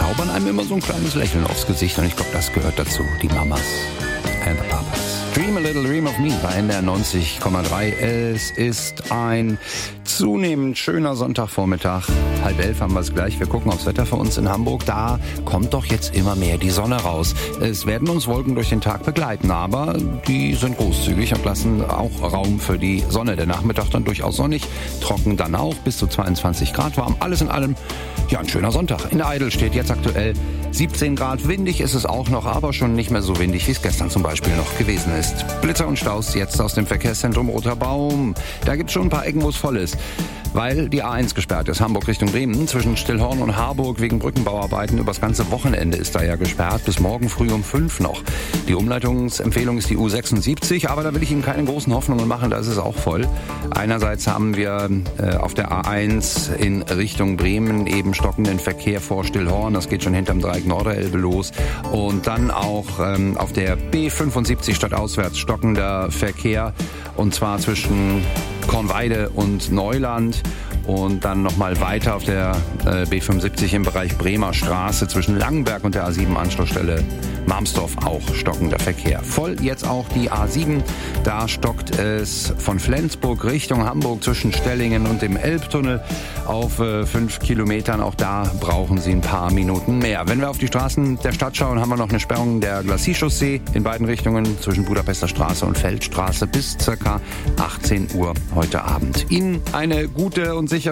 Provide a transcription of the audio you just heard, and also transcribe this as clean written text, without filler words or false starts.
zaubern einem immer so ein kleines Lächeln aufs Gesicht. Und ich glaube, das gehört dazu, die Mamas and the Papas. Dream a Little Dream of Me bei NDR 90,3. Es ist ein zunehmend schöner Sonntagvormittag. 10:30 haben wir es gleich. Wir gucken aufs Wetter für uns in Hamburg. Da kommt doch jetzt immer mehr die Sonne raus. Es werden uns Wolken durch den Tag begleiten, aber die sind großzügig und lassen auch Raum für die Sonne. Der Nachmittag dann durchaus sonnig, trocken dann auch, bis zu 22 Grad warm. Alles in allem, ja, ein schöner Sonntag. In Eidel steht jetzt aktuell 17 Grad. Windig ist es auch noch, aber schon nicht mehr so windig, wie es gestern zum Beispiel noch gewesen ist. Blitzer und Staus jetzt aus dem Verkehrszentrum Roter Baum. Da gibt es schon ein paar Ecken, wo es voll ist, weil die A1 gesperrt ist. Hamburg Richtung Bremen, zwischen Stillhorn und Harburg wegen Brückenbauarbeiten. Übers ganze Wochenende ist da ja gesperrt, bis morgen früh um 5 noch. Die Umleitungsempfehlung ist die U76, aber da will ich Ihnen keine großen Hoffnungen machen, da ist es auch voll. Einerseits haben wir auf der A1 in Richtung Bremen eben stockenden Verkehr vor Stillhorn. Das geht schon hinterm Dreieck Norderelbe los. Und dann auch auf der B75 stadtauswärts stockender Verkehr. Und zwar zwischen Kornweide und Neuland. Und dann nochmal weiter auf der B75 im Bereich Bremer Straße zwischen Langenberg und der A7 Anschlussstelle Marmsdorf auch stockender Verkehr. Voll jetzt auch die A7. Da stockt es von Flensburg Richtung Hamburg zwischen Stellingen und dem Elbtunnel auf 5 Kilometern. Auch da brauchen Sie ein paar Minuten mehr. Wenn wir auf die Straßen der Stadt schauen, haben wir noch eine Sperrung der Glacis-Chaussee in beiden Richtungen zwischen Budapester Straße und Feldstraße bis ca. 18 Uhr heute Abend. Ihnen eine gute und sichere